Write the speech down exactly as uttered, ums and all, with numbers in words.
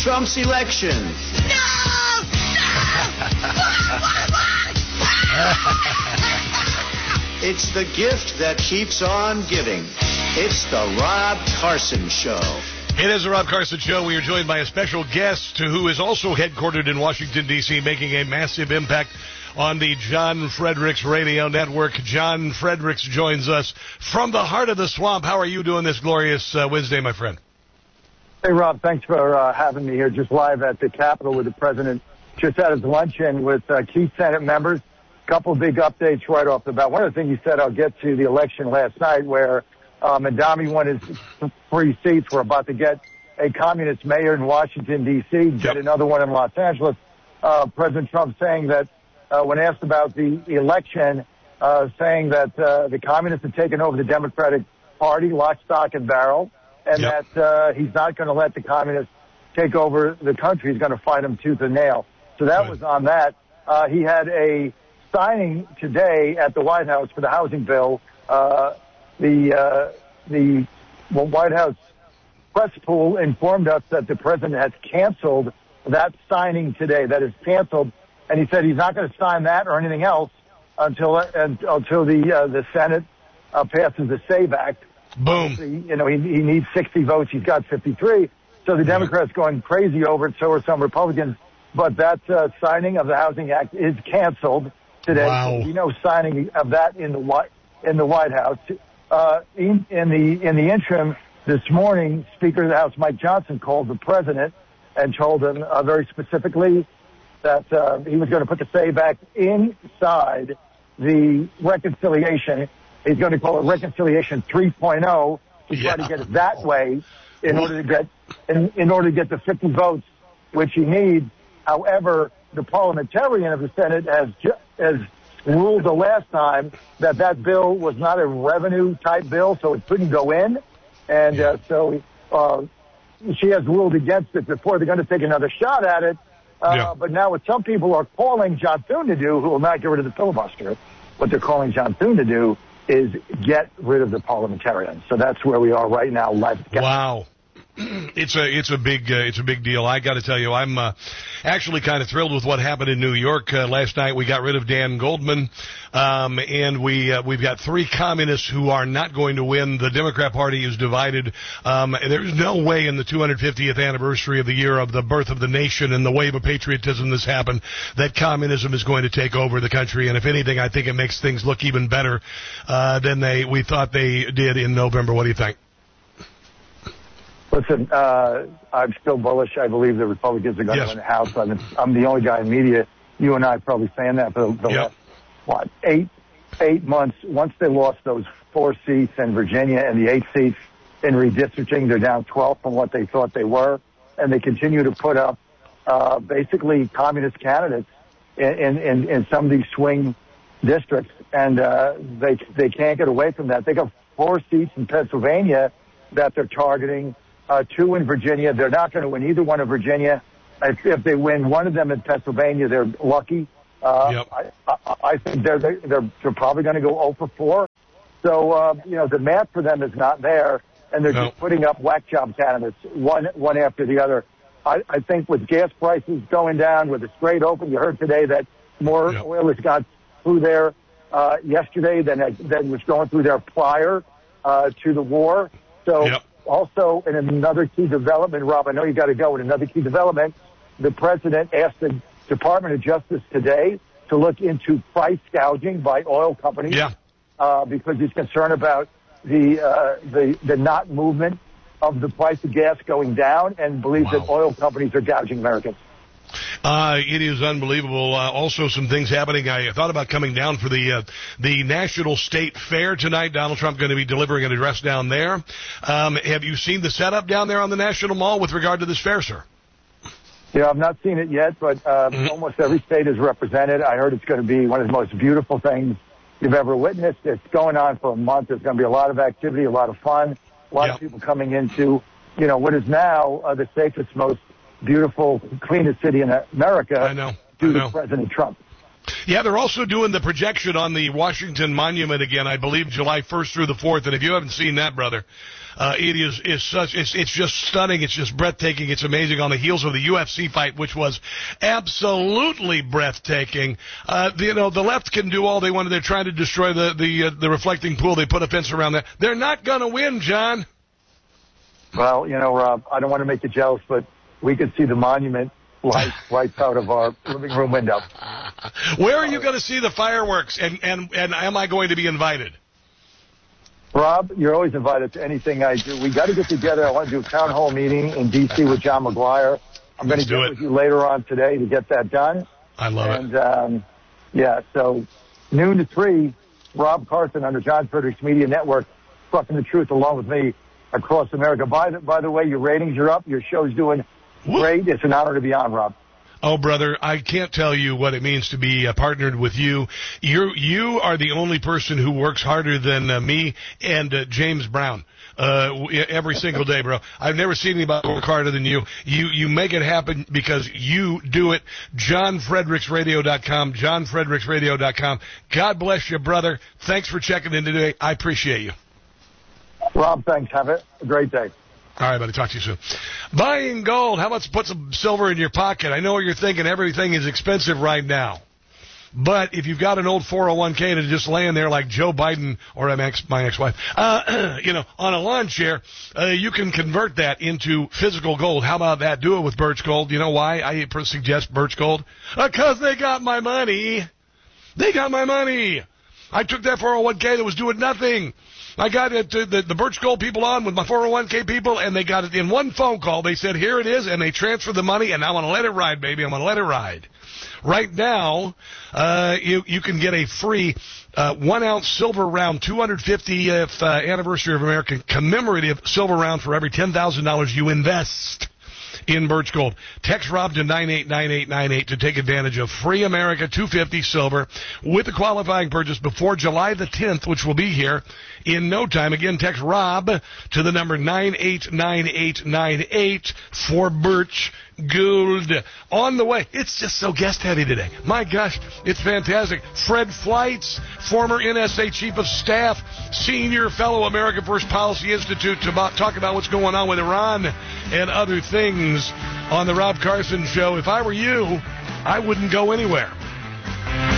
Trump's election. No! No! It's the gift that keeps on giving. It's the Rob Carson Show. It is the Rob Carson Show. We are joined by a special guest who is also headquartered in Washington, D C, making a massive impact on the John Fredericks Radio Network. John Fredericks joins us from the heart of the swamp. How are you doing this glorious uh, Wednesday, my friend? Hey, Rob, thanks for uh, having me here just live at the Capitol with the president. Just had his luncheon with uh, key Senate members. A couple big updates right off the bat. One of the things you said, I'll get to the election last night where uh, Madami won his three seats. We're about to get a communist mayor in Washington, D C, get yep. another one in Los Angeles. Uh, President Trump saying that uh, when asked about the election, uh, saying that uh, the communists have taken over the Democratic Party, lock, stock, and barrel, and yep. that uh, he's not going to let the communists take over the country. He's going to fight them tooth and nail. So that right. was on that. Uh, he had a signing today at the White House for the housing bill. Uh, the uh, the well, White House press pool informed us that the president has canceled that signing today. That is canceled, and he said he's not going to sign that or anything else until uh, until the uh, the Senate uh, passes the SAVE Act. Boom. You know, he, he needs sixty votes. He's got fifty-three. So the Democrats going crazy over it. So are some Republicans. But that uh, signing of the Housing Act is canceled today. Wow. You know, signing of that in the White in the White House. Uh, in, in the in the interim, this morning, Speaker of the House Mike Johnson called the president and told him uh, very specifically that uh, he was going to put the SAVE Act inside the reconciliation. He's going to call it Reconciliation three point oh to try yeah. to get it that way in order to get in, in order to get the fifty votes which he needs. However, the parliamentarian of the Senate has ju- has ruled the last time that that bill was not a revenue-type bill, so it couldn't go in. And uh, so uh, she has ruled against it before. They're going to take another shot at it. Uh, yeah. But now what some people are calling John Thune to do, who will not get rid of the filibuster, what they're calling John Thune to do is get rid of the parliamentarian. So that's where we are right now. Live. Wow. It's a it's a big uh, it's a big deal. I got to tell you, I'm uh, actually kind of thrilled with what happened in New York uh, last night. We got rid of Dan Goldman, um, and we uh, we've got three communists who are not going to win. The Democrat Party is divided. Um, there's no way in the two hundred fiftieth anniversary of the year of the birth of the nation and the wave of patriotism that's happened that communism is going to take over the country. And if anything, I think it makes things look even better uh, than they we thought they did in November. What do you think? Listen, uh, I'm still bullish. I believe the Republicans are going yes. to win the House. I'm, I'm the only guy in media. You and I are probably saying that for the, the yep. last, what, eight, eight months. Once they lost those four seats in Virginia and the eight seats in redistricting, they're down twelve from what they thought they were. And they continue to put up uh, basically communist candidates in, in, in some of these swing districts. And uh, they, they can't get away from that. They got four seats in Pennsylvania that they're targeting. Uh, two in Virginia. They're not going to win either one in Virginia. If, if they win one of them in Pennsylvania, they're lucky. Uh, yep. I, I, I think they're, they're, they're probably going to go oh for four. So, uh, you know, the math for them is not there, and they're no. just putting up whack job candidates, one, one after the other. I, I think with gas prices going down, with the Strait open, you heard today that more yep. oil has got through there uh, yesterday than, than was going through there prior uh, to the war. So, yep. Also, in another key development, Rob, I know you got to go. In another key development, the president asked the Department of Justice today to look into price gouging by oil companies. Yeah. Uh, because he's concerned about the uh, the the not movement of the price of gas going down, and believes wow. that oil companies are gouging Americans. Uh, it is unbelievable. Uh, also, some things happening. I thought about coming down for the uh, the National State Fair tonight. Donald Trump going to be delivering an address down there. Um, have you seen the setup down there on the National Mall with regard to this fair, sir? Yeah, I've not seen it yet, but uh, mm-hmm. almost every state is represented. I heard it's going to be one of the most beautiful things you've ever witnessed. It's going on for a month. There's going to be a lot of activity, a lot of fun, a lot yep. of people coming into, you know, what is now uh, the safest, most beautiful, cleanest city in America I know. due I know. to President Trump. Yeah, they're also doing the projection on the Washington Monument again, I believe July first through the fourth. And if you haven't seen that, brother, uh, it is, is such, it's, it's just stunning. It's just breathtaking. It's amazing on the heels of the U F C fight, which was absolutely breathtaking. Uh, the, you know, the left can do all they want. They're trying to destroy the, the, uh, the reflecting pool. They put a fence around that. They're not going to win, John. Well, you know, Rob, I don't want to make you jealous, but we could see the monument lights lights out of our living room window. Where are you going to see the fireworks, and, and, and am I going to be invited? Rob, you're always invited to anything I do. We got to get together. I want to do a town hall meeting in D C with John McGuire. I'm going to get with you later on today to get that done. I love and, it. And, um, yeah, so noon to three, Rob Carson under John Fredericks Media Network, Trucking the Truth along with me across America. By the, by the way, your ratings are up. Your show's doing great. It's an honor to be on, Rob. Oh, brother, I can't tell you what it means to be uh, partnered with you. You you are the only person who works harder than uh, me and uh, James Brown uh, every single day, bro. I've never seen anybody work harder than you. You you make it happen because you do it. John Fredericks Radio dot com, John Fredericks Radio dot com. God bless you, brother. Thanks for checking in today. I appreciate you. Rob, thanks. Have a great day. All right, buddy. Talk to you soon. Buying gold. How about to put some silver in your pocket? I know you're thinking everything is expensive right now. But if you've got an old four oh one k that's just laying there like Joe Biden or my, ex, my ex-wife, uh, you know, on a lawn chair, uh, you can convert that into physical gold. How about that? Do it with Birch Gold. You know why I suggest Birch Gold? Because they got my money. They got my money. I took that four oh one k that was doing nothing. I got it, uh, the, the Birch Gold people on with my four oh one k people, and they got it in one phone call. They said, here it is, and they transferred the money, and I'm going to let it ride, baby. I'm going to let it ride. Right now, uh, you, you can get a free uh, one-ounce silver round, two hundred fiftieth uh, anniversary of American commemorative silver round for every ten thousand dollars you invest in Birch Gold. Text Rob to nine eight nine eight nine eight to take advantage of free America two fifty silver with a qualifying purchase before July the tenth, which will be here in no time. Again, text Rob to the number nine eight nine eight nine eight for Birch Gold. On the way. It's just so guest heavy today. My gosh, it's fantastic. Fred Fleitz, former N S A Chief of Staff, senior fellow America First Policy Institute, to about, talk about what's going on with Iran and other things on the Rob Carson Show. If I were you, I wouldn't go anywhere.